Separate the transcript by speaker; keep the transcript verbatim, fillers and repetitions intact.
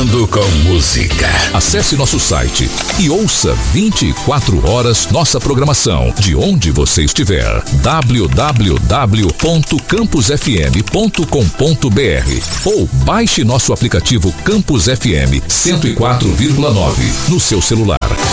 Speaker 1: Falando com Música.
Speaker 2: Acesse nosso site e ouça vinte e quatro horas nossa programação, de onde você estiver. w w w ponto campus f m ponto com ponto b r ou baixe nosso aplicativo Campus F M cento e quatro vírgula nove no seu celular.